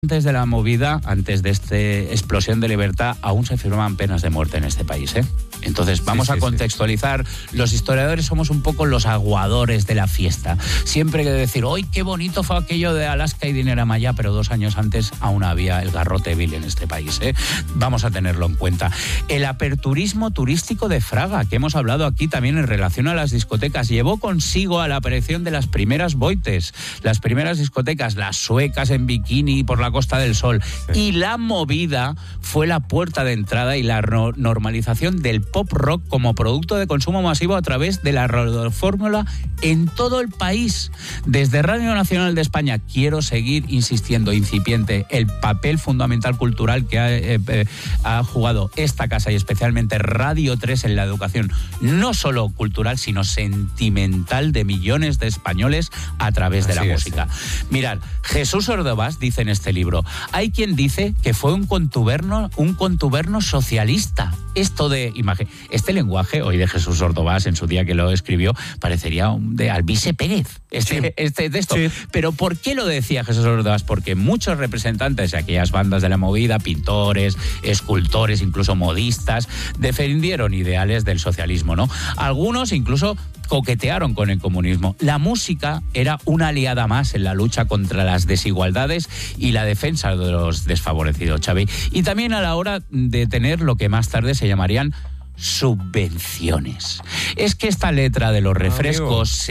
Antes de la movida, antes de esta explosión de libertad, aún se firmaban penas de muerte en este país, ¿eh? Entonces, vamos a contextualizar. Los historiadores somos un poco los aguadores de la fiesta. Siempre hay que decir, ¡ay, qué bonito fue aquello de Alaska y Dineramayá! Pero 2 años antes aún había el garrote vil en este país, ¿eh? Vamos a tenerlo en cuenta. El aperturismo turístico de Fraga, que hemos hablado aquí también en relación a las discotecas, llevó consigo a la aparición de las primeras boites, las primeras discotecas, las suecas en bikini por la Costa del Sol. Y la movida fue la puerta de entrada y la normalización del pop rock como producto de consumo masivo a través de la radiofórmula en todo el país. Desde Radio Nacional de España quiero seguir insistiendo, incipiente, el papel fundamental cultural que ha jugado esta casa y especialmente Radio 3 en la educación, no solo cultural, sino sentimental de millones de españoles a través de la música. Mirad, Jesús Ordovás dice en este libro, hay quien dice que fue un contuberno socialista. Esto de imagen, este lenguaje hoy de Jesús Ordovás en su día que lo escribió parecería un de Alvise Pérez. Este texto. Sí. Pero ¿por qué lo decía Jesús Ordovás? Porque muchos representantes de aquellas bandas de la movida, pintores, escultores, incluso modistas, defendieron ideales del socialismo, ¿no? Algunos incluso coquetearon con el comunismo. La música era una aliada más en la lucha contra las desigualdades y la defensa de los desfavorecidos, Xavi. Y también a la hora de tener lo que más tarde se llamarían subvenciones. Es que esta letra de los refrescos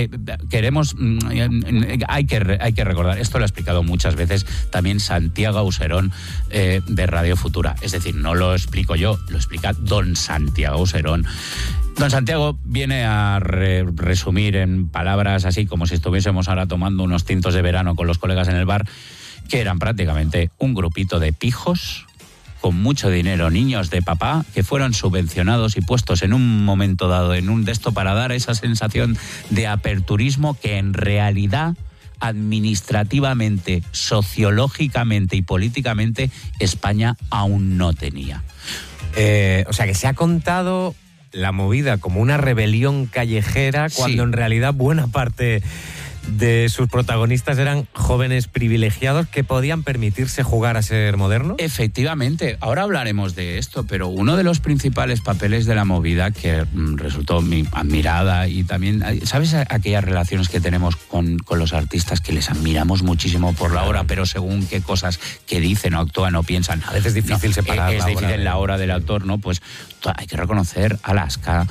hay que recordar, esto lo ha explicado muchas veces también Santiago Auserón de Radio Futura. Es decir, no lo explico yo, lo explica don Santiago Auserón. Don Santiago viene a resumir en palabras así como si estuviésemos ahora tomando unos tintos de verano con los colegas en el bar, que eran prácticamente un grupito de pijos con mucho dinero, niños de papá, que fueron subvencionados y puestos en un momento dado en un de esto para dar esa sensación de aperturismo que en realidad administrativamente, sociológicamente y políticamente España aún no tenía. O sea que se ha contado la movida como una rebelión callejera cuando en realidad buena parte de sus protagonistas eran jóvenes privilegiados que podían permitirse jugar a ser modernos. Efectivamente, ahora hablaremos de esto, pero uno de los principales papeles de la movida que resultó mi admirada y también, ¿sabes aquellas relaciones que tenemos con los artistas que les admiramos muchísimo por la hora, pero según qué cosas que dicen o actúan o piensan? A veces es difícil separar. Es difícil la hora del autor, ¿no? Pues hay que reconocer, Alaska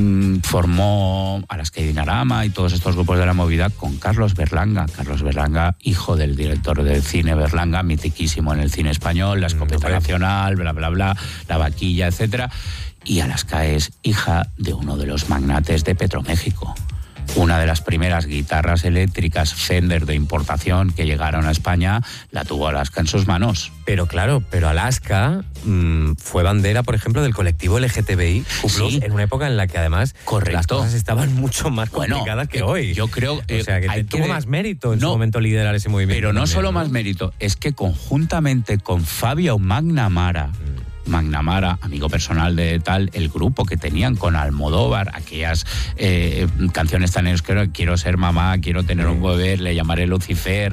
formó Alaska y Dinarama y todos estos grupos de la movida con Carlos Berlanga, hijo del director del cine Berlanga, mitiquísimo en el cine español, La Escopeta Nacional, bla, bla, bla, La Vaquilla, etcétera. Y Alaska es hija de uno de los magnates de Petroméxico. Una de las primeras guitarras eléctricas Fender de importación que llegaron a España la tuvo Alaska en sus manos. Pero claro, Alaska fue bandera, por ejemplo, del colectivo LGTBI en una época en la que además las cosas estaban mucho más complicadas que hoy. Yo creo o sea, que tuvo más mérito en su momento liderar ese movimiento. Pero no también, solo más mérito, es que conjuntamente con Fabio Magnamara, amigo personal de tal, el grupo que tenían con Almodóvar, aquellas canciones tan que quiero ser mamá, quiero tener un bebé, le llamaré Lucifer,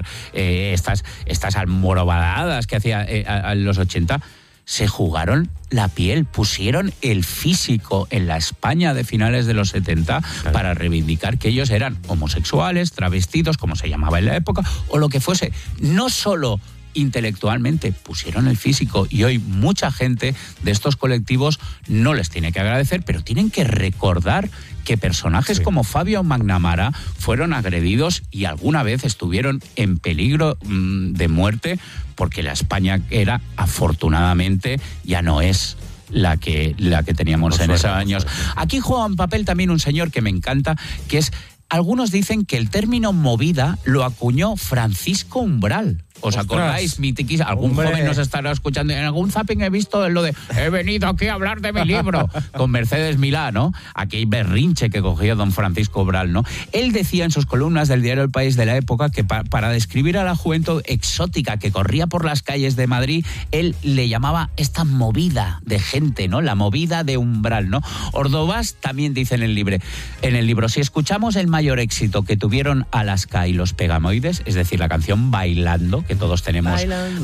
estas almorobadas que hacía en los 80, se jugaron la piel, pusieron el físico en la España de finales de los 70 para reivindicar que ellos eran homosexuales, travestidos, como se llamaba en la época, o lo que fuese. No solo intelectualmente, pusieron el físico, y hoy mucha gente de estos colectivos no les tiene que agradecer, pero tienen que recordar que personajes como Fabio Magnamara fueron agredidos y alguna vez estuvieron en peligro de muerte, porque la España era, afortunadamente, ya no es la que teníamos en esos años. Aquí juega un papel también un señor que me encanta, que es, algunos dicen que el término movida lo acuñó Francisco Umbral. ¿Os acordáis? Algún joven nos estará escuchando. En algún zapping he visto lo de he venido aquí a hablar de mi libro con Mercedes Milá, ¿no? Aquel berrinche que cogió don Francisco Umbral, ¿no? Él decía en sus columnas del diario El País de la época que para describir a la juventud exótica que corría por las calles de Madrid, él le llamaba esta movida de gente, ¿no? La movida de Umbral, ¿no? Ordovás también dice en el libro, si escuchamos el mayor éxito que tuvieron Alaska y los Pegamoides, es decir, la canción Bailando, que todos tenemos